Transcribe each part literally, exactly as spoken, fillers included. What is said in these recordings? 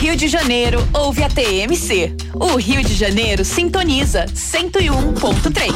Rio de Janeiro ouve a T M C. O Rio de Janeiro sintoniza cento e um ponto três.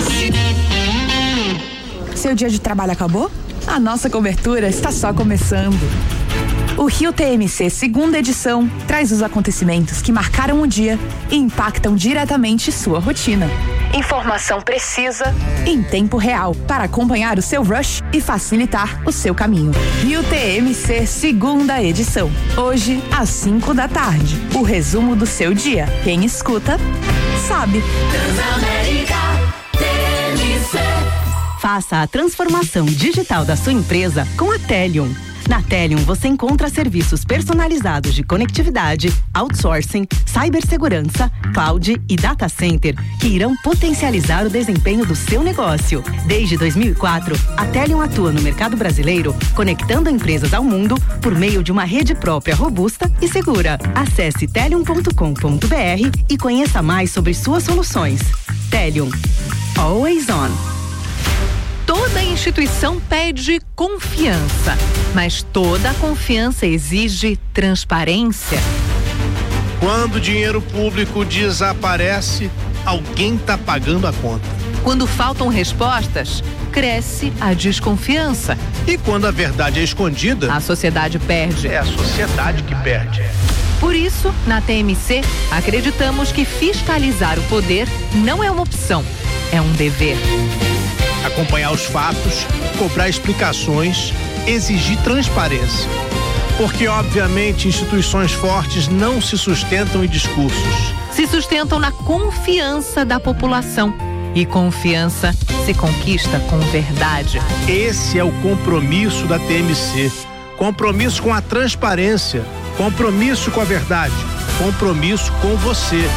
Seu dia de trabalho acabou? A nossa cobertura está só começando. O Rio T M C segunda edição traz os acontecimentos que marcaram o dia e impactam diretamente sua rotina. Informação precisa em tempo real para acompanhar o seu rush e facilitar o seu caminho. Rio T M C segunda edição. Hoje, às cinco da tarde. O resumo do seu dia. Quem escuta, sabe. Transamérica T M C. Faça a transformação digital da sua empresa com a Telium. Na Telium você encontra serviços personalizados de conectividade, outsourcing, cibersegurança, cloud e data center que irão potencializar o desempenho do seu negócio. Desde dois mil e quatro, a Telium atua no mercado brasileiro, conectando empresas ao mundo por meio de uma rede própria robusta e segura. Acesse telium ponto com ponto b r e conheça mais sobre suas soluções. Telium. Always on. Toda instituição pede confiança, mas toda confiança exige transparência. Quando o dinheiro público desaparece, alguém está pagando a conta. Quando faltam respostas, cresce a desconfiança. E quando a verdade é escondida, a sociedade perde. É a sociedade que perde. Por isso, na T M C, acreditamos que fiscalizar o poder não é uma opção, é um dever. Acompanhar os fatos, cobrar explicações, exigir transparência. Porque, obviamente, instituições fortes não se sustentam em discursos. Se sustentam na confiança da população. E confiança se conquista com verdade. Esse é o compromisso da T M C. Compromisso com a transparência. Compromisso com a verdade. Compromisso com você.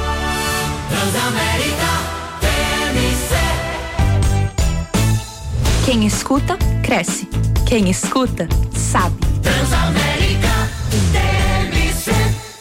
Transamérica T M C. Quem escuta, cresce. Quem escuta, sabe. Transamérica T M C.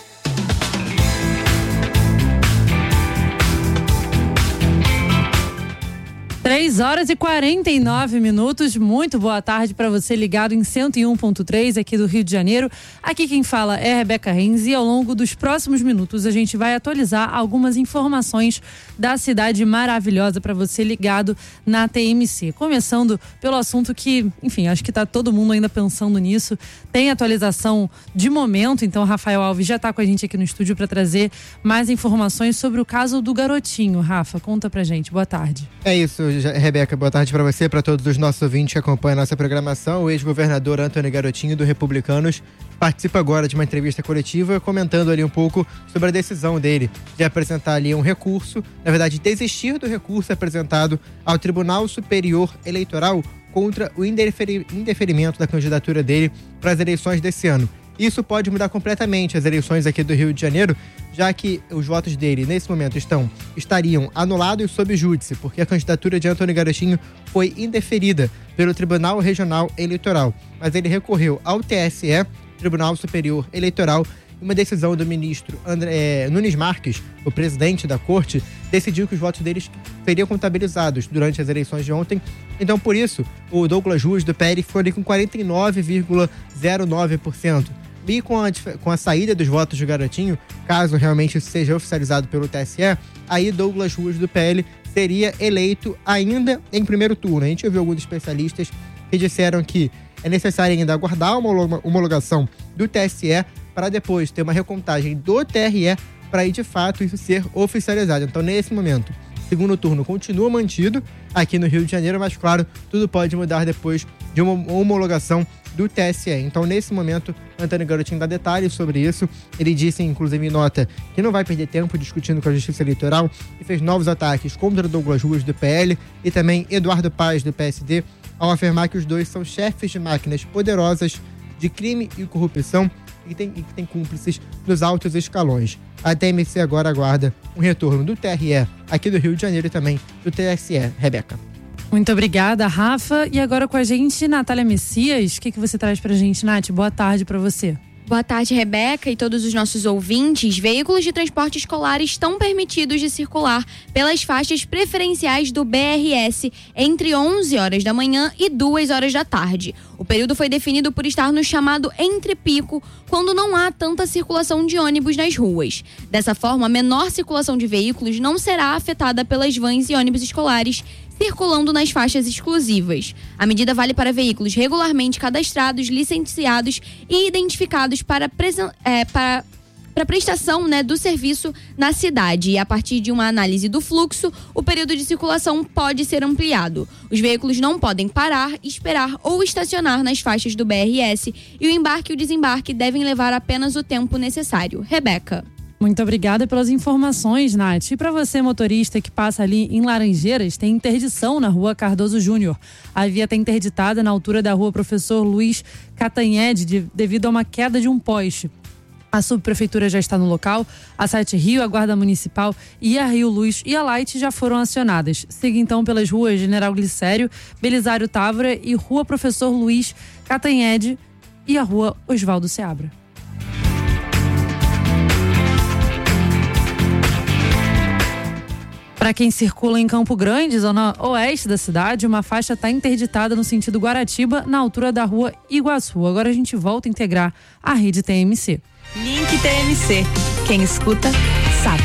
três horas e quarenta e nove minutos. Muito boa tarde para você ligado em cento e um ponto três aqui do Rio de Janeiro. Aqui quem fala é Rebeca Renz e ao longo dos próximos minutos a gente vai atualizar algumas informações da cidade maravilhosa para você ligado na T M C. Começando pelo assunto que, enfim, acho que tá todo mundo ainda pensando nisso. Tem atualização de momento, então Rafael Alves já está com a gente aqui no estúdio para trazer mais informações sobre o caso do garotinho. Rafa, conta pra gente. Boa tarde. É isso, Rebeca, boa tarde para você, para todos os nossos ouvintes que acompanham a nossa programação. O ex-governador Antônio Garotinho, do Republicanos, participa agora de uma entrevista coletiva comentando ali um pouco sobre a decisão dele de apresentar ali um recurso, na verdade desistir do recurso apresentado ao Tribunal Superior Eleitoral contra o indeferi- indeferimento da candidatura dele para as eleições desse ano. Isso pode mudar completamente as eleições aqui do Rio de Janeiro, já que os votos dele, nesse momento, estão, estariam anulados sob júdice, porque a candidatura de Antônio Garotinho foi indeferida pelo Tribunal Regional Eleitoral. Mas ele recorreu ao T S E, Tribunal Superior Eleitoral, e uma decisão do ministro André, Nunes Marques, o presidente da corte, decidiu que os votos deles seriam contabilizados durante as eleições de ontem. Então, por isso, o Douglas Ruas, do P L, ficou ali com quarenta e nove vírgula zero nove por cento. E com a, com a saída dos votos do Garotinho, caso realmente isso seja oficializado pelo T S E, aí Douglas Ruas, do P L, seria eleito ainda em primeiro turno. A gente ouviu alguns especialistas que disseram que é necessário ainda aguardar uma homologação do T S E para depois ter uma recontagem do T R E para aí, de fato, isso ser oficializado. Então, nesse momento, o segundo turno continua mantido aqui no Rio de Janeiro, mas, claro, tudo pode mudar depois de uma homologação do T S E. Então, nesse momento, Antônio Garotinho dá detalhes sobre isso. Ele disse, inclusive em nota, que não vai perder tempo discutindo com a Justiça Eleitoral e fez novos ataques contra Douglas Ruas, do P L, e também Eduardo Paes, do P S D, ao afirmar que os dois são chefes de máquinas poderosas de crime e corrupção e que tem, e que tem cúmplices nos altos escalões. A T M C agora aguarda um retorno do T R E aqui do Rio de Janeiro e também do T S E. Rebeca. Muito obrigada, Rafa. E agora com a gente, Natália Messias. O que, que você traz pra gente, Nath? Boa tarde pra você. Boa tarde, Rebeca e todos os nossos ouvintes. Veículos de transporte escolar estão permitidos de circular pelas faixas preferenciais do B R S entre onze horas da manhã e duas horas da tarde. O período foi definido por estar no chamado entre-pico, quando não há tanta circulação de ônibus nas ruas. Dessa forma, a menor circulação de veículos não será afetada pelas vans e ônibus escolares circulando nas faixas exclusivas. A medida vale para veículos regularmente cadastrados, licenciados e identificados para, presen- é, para, para prestação, né, do serviço na cidade. E a partir de uma análise do fluxo, o período de circulação pode ser ampliado. Os veículos não podem parar, esperar ou estacionar nas faixas do B R S e o embarque e o desembarque devem levar apenas o tempo necessário. Rebeca. Muito obrigada pelas informações, Nath. E para você, motorista que passa ali em Laranjeiras, tem interdição na rua Cardoso Júnior. A via está interditada na altura da rua Professor Luiz Catanhede de, devido a uma queda de um poste. A subprefeitura já está no local, a Sete Rio, a Guarda Municipal e a Rio Luz e a Light já foram acionadas. Siga então pelas ruas General Glicério, Belisário Távora e Rua Professor Luiz Catanhede e a Rua Oswaldo Seabra. Para quem circula em Campo Grande, zona oeste da cidade, uma faixa está interditada no sentido Guaratiba, na altura da rua Iguaçu. Agora a gente volta a integrar a rede T M C. Link T M C. Quem escuta, sabe.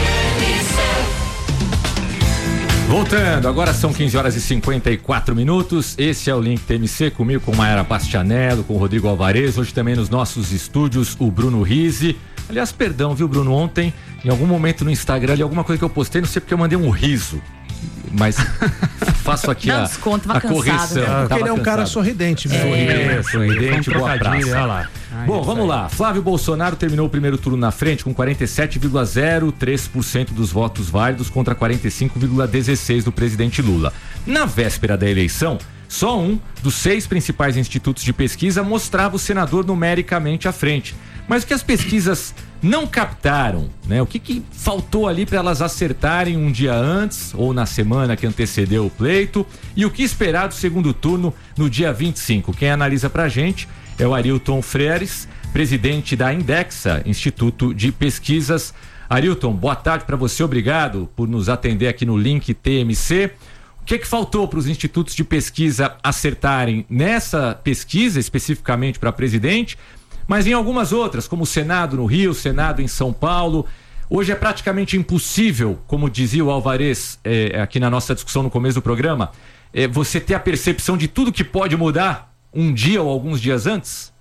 Voltando, agora são quinze horas e cinquenta e quatro minutos. Esse é o Link T M C, comigo com Mayara Bastianello, com o Rodrigo Alvarez. Hoje também nos nossos estúdios o Bruno Rizzi. Aliás, perdão, viu, Bruno? Ontem, em algum momento no Instagram, ali, alguma coisa que eu postei, não sei porque eu mandei um riso. Mas faço aqui não, a, desconto, a cansado, correção. Né? Porque ele é um cara sorridente mesmo. É, sorridente, um boa praça. Olha lá. Ai, Bom, vamos lá. Flávio Bolsonaro terminou o primeiro turno na frente com quarenta e sete vírgula zero três por cento dos votos válidos contra quarenta e cinco vírgula dezesseis por cento do presidente Lula. Na véspera da eleição, só um dos seis principais institutos de pesquisa mostrava o senador numericamente à frente. Mas o que as pesquisas não captaram, né? O que, que faltou ali para elas acertarem um dia antes ou na semana que antecedeu o pleito, e o que esperar do segundo turno no dia vinte e cinco? Quem analisa pra gente é o Arilton Freires, presidente da Indexa, Instituto de Pesquisas. Arilton, boa tarde para você, obrigado por nos atender aqui no Link T M C. O que que faltou para os institutos de pesquisa acertarem nessa pesquisa, especificamente para presidente, mas em algumas outras, como o Senado no Rio, o Senado em São Paulo? Hoje é praticamente impossível, como dizia o Alvarez é, aqui na nossa discussão no começo do programa, é, você ter a percepção de tudo que pode mudar um dia ou alguns dias antes?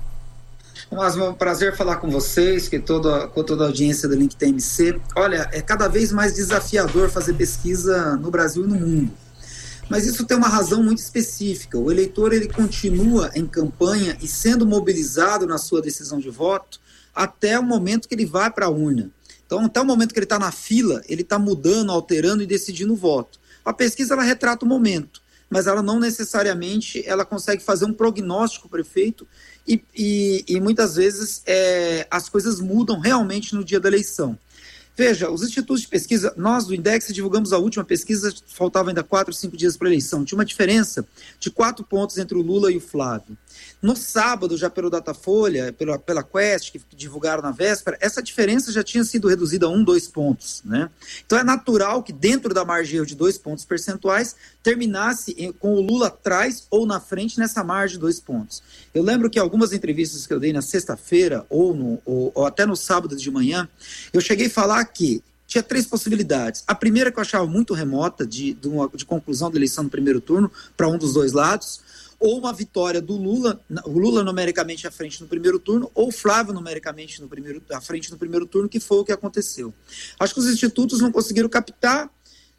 Mas é um prazer falar com vocês, que toda, com toda a audiência do Link T M C. Olha, é cada vez mais desafiador fazer pesquisa no Brasil e no mundo. Mas isso tem uma razão muito específica. O eleitor, ele continua em campanha e sendo mobilizado na sua decisão de voto até o momento que ele vai para a urna. Então, até o momento que ele está na fila, ele está mudando, alterando e decidindo o voto. A pesquisa, ela retrata o momento, mas ela não necessariamente ela consegue fazer um prognóstico perfeito e, e, e muitas vezes é, as coisas mudam realmente no dia da eleição. Veja, os institutos de pesquisa, nós do Index divulgamos a última pesquisa, faltava ainda quatro, cinco dias para a eleição. Tinha uma diferença de quatro pontos entre o Lula e o Flávio. No sábado, já pelo Datafolha, pela, pela Quest, que divulgaram na véspera, essa diferença já tinha sido reduzida a um, dois pontos, né? Então é natural que dentro da margem de dois pontos percentuais terminasse em, com o Lula atrás ou na frente nessa margem de dois pontos. Eu lembro que algumas entrevistas que eu dei na sexta-feira ou, no, ou, ou até no sábado de manhã, eu cheguei a falar que tinha três possibilidades. A primeira que eu achava muito remota de, de, uma, de conclusão da eleição no primeiro turno para um dos dois lados, ou uma vitória do Lula, o Lula numericamente à frente no primeiro turno, ou o Flávio numericamente no primeiro, à frente no primeiro turno, que foi o que aconteceu. Acho que os institutos não conseguiram captar,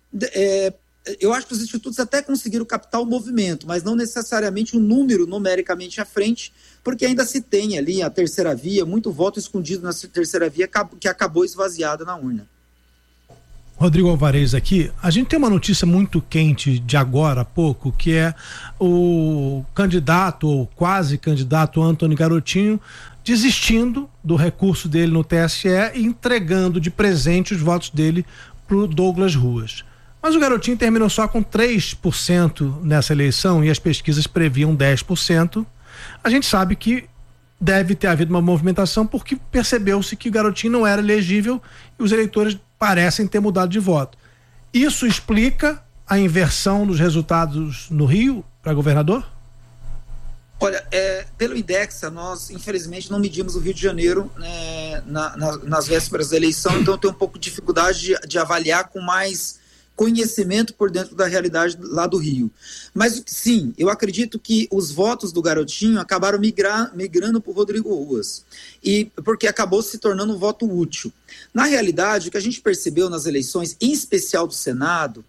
é, eu acho que os institutos até conseguiram captar o movimento, mas não necessariamente o número numericamente à frente, porque ainda se tem ali a terceira via, muito voto escondido na terceira via, que acabou esvaziada na urna. Rodrigo Alvarez aqui, a gente tem uma notícia muito quente de agora há pouco, que é o candidato ou quase candidato Antony Garotinho desistindo do recurso dele no T S E e entregando de presente os votos dele pro Douglas Ruas. Mas o Garotinho terminou só com três por cento nessa eleição e as pesquisas previam dez por cento. A gente sabe que deve ter havido uma movimentação porque percebeu-se que o Garotinho não era elegível e os eleitores parecem ter mudado de voto. Isso explica a inversão dos resultados no Rio para governador? Olha, é, pelo Indexa, nós infelizmente não medimos o Rio de Janeiro, né, na, na, nas vésperas da eleição, então eu tenho um pouco de dificuldade de, de avaliar com mais conhecimento por dentro da realidade lá do Rio. Mas sim, eu acredito que os votos do Garotinho acabaram migrar, migrando para o Rodrigo Ruas, e, porque acabou se tornando um voto útil. Na realidade, o que a gente percebeu nas eleições, em especial do Senado,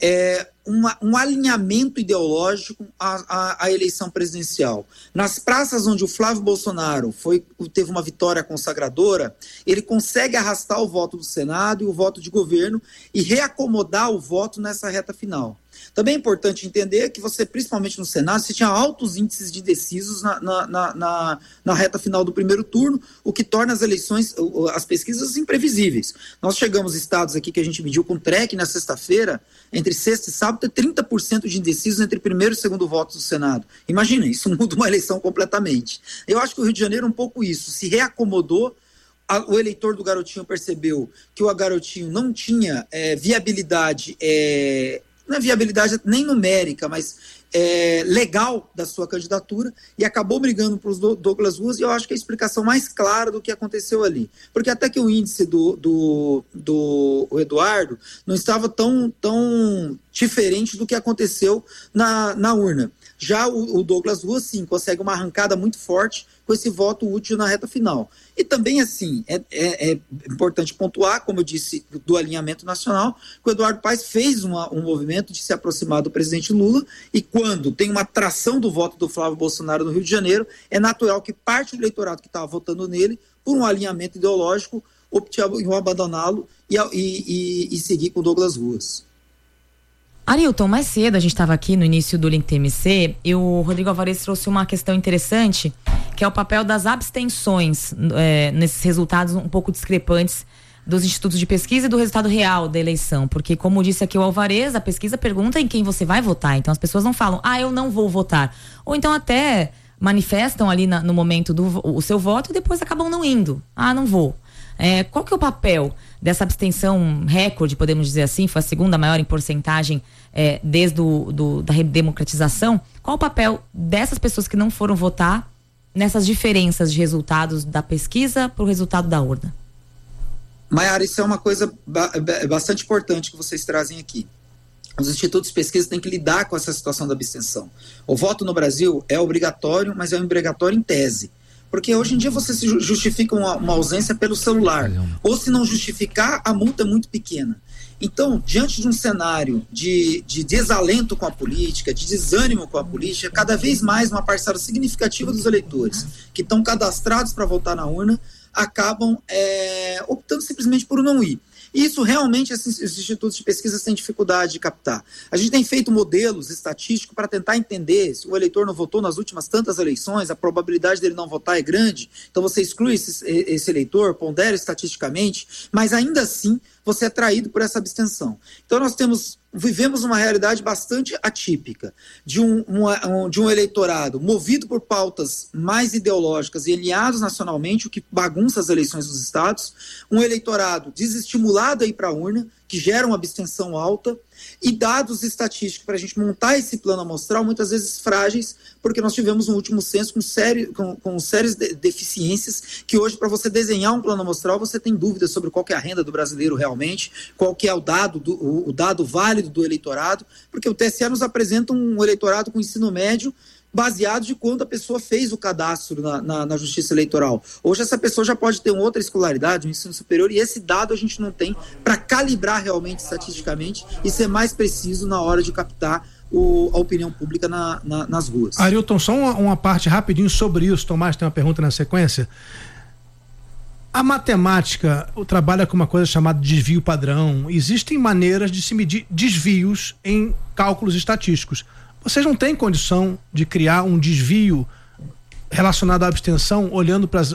é uma, um alinhamento ideológico à, à, à eleição presidencial. Nas praças onde o Flávio Bolsonaro foi, teve uma vitória consagradora, ele consegue arrastar o voto do Senado e o voto de governo e reacomodar o voto nessa reta final. Também é importante entender que você, principalmente no Senado, você tinha altos índices de indecisos na, na, na, na, na reta final do primeiro turno, o que torna as eleições, as pesquisas imprevisíveis. Nós chegamos a estados aqui que a gente mediu com o T R E C na sexta-feira, entre sexta e sábado, tem trinta por cento de indecisos entre primeiro e segundo votos do Senado. Imagina, isso muda uma eleição completamente. Eu acho que o Rio de Janeiro é um pouco isso, se reacomodou. O eleitor do Garotinho percebeu que o Garotinho não tinha é, viabilidade, é, não é viabilidade nem numérica, mas é, legal da sua candidatura, e acabou brigando para os Douglas Ruas, e eu acho que é a explicação mais clara do que aconteceu ali. Porque até que o índice do, do, do Eduardo não estava tão, tão diferente do que aconteceu na, na urna. Já o, o Douglas Ruas, sim, consegue uma arrancada muito forte com esse voto útil na reta final. E também, assim, é, é, é importante pontuar, como eu disse, do alinhamento nacional, que o Eduardo Paes fez uma, um movimento de se aproximar do presidente Lula, e quando tem uma atração do voto do Flávio Bolsonaro no Rio de Janeiro, é natural que parte do eleitorado que estava votando nele, por um alinhamento ideológico, opte em abandoná-lo e, e, e, e seguir com o Douglas Ruas. Arilton, mais cedo a gente estava aqui no início do Link T M C e o Rodrigo Alvarez trouxe uma questão interessante, que é o papel das abstenções é, nesses resultados um pouco discrepantes dos institutos de pesquisa e do resultado real da eleição, porque como disse aqui o Alvarez, a pesquisa pergunta em quem você vai votar, então as pessoas não falam, ah, eu não vou votar, ou então até manifestam ali na, no momento do o seu voto e depois acabam não indo, ah, não vou. É, qual que é o papel dessa abstenção recorde, podemos dizer assim, foi a segunda maior em porcentagem é, desde do, do, da redemocratização? Qual o papel dessas pessoas que não foram votar nessas diferenças de resultados da pesquisa para o resultado da urna? Maiara, isso é uma coisa ba- bastante importante que vocês trazem aqui. Os institutos de pesquisa têm que lidar com essa situação da abstenção. O voto no Brasil é obrigatório, mas é obrigatório em tese. Porque hoje em dia você se justifica uma, uma ausência pelo celular. Ou se não justificar, a multa é muito pequena. Então, diante de um cenário de, de desalento com a política, de desânimo com a política, cada vez mais uma parcela significativa dos eleitores que estão cadastrados para votar na urna acabam é, optando simplesmente por não ir. Isso realmente esses, esses institutos de pesquisa têm dificuldade de captar. A gente tem feito modelos estatísticos para tentar entender se o eleitor não votou nas últimas tantas eleições, a probabilidade dele não votar é grande, então você exclui esse, esse eleitor, pondera estatisticamente, mas ainda assim você é atraído por essa abstenção. Então nós temos, vivemos uma realidade bastante atípica de um, um, de um eleitorado movido por pautas mais ideológicas e alinhados nacionalmente, o que bagunça as eleições dos estados, um eleitorado desestimulado a ir para a urna, que gera uma abstenção alta, e dados estatísticos para a gente montar esse plano amostral, muitas vezes frágeis, porque nós tivemos um último censo com, sério, com, com sérias de, deficiências, que hoje, para você desenhar um plano amostral, você tem dúvidas sobre qual que é a renda do brasileiro realmente, qual que é o dado, do, o, o dado válido do eleitorado, porque o T S E nos apresenta um eleitorado com ensino médio, baseado de quando a pessoa fez o cadastro na, na, na Justiça Eleitoral. Hoje essa pessoa já pode ter uma outra escolaridade, um ensino superior, e esse dado a gente não tem para calibrar realmente estatisticamente e ser mais preciso na hora de captar o, a opinião pública na, na, nas ruas. Arilton, só uma, uma parte rapidinho sobre isso. Tomás tem uma pergunta na sequência. A matemática trabalha com uma coisa chamada desvio padrão. Existem maneiras de se medir desvios em cálculos estatísticos. Vocês não têm condição de criar um desvio relacionado à abstenção olhando para